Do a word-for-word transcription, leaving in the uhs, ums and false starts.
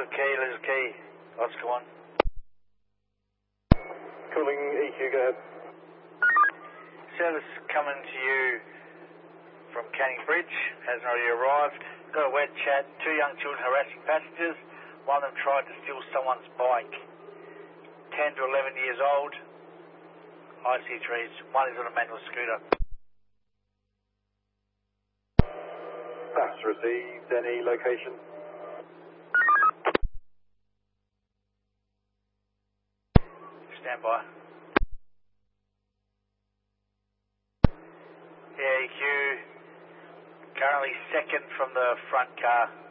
Lizard Key, Lizard Key, Oscar one. Calling E Q, go ahead. Service coming to you from Canning Bridge, hasn't already arrived. Got a wet chat, two young children harassing passengers. One of them tried to steal someone's bike. ten to eleven years old. I see trees. One is on a manual scooter. That's received. Any location? Stand by. Yeah, E Q. Currently second from the front car.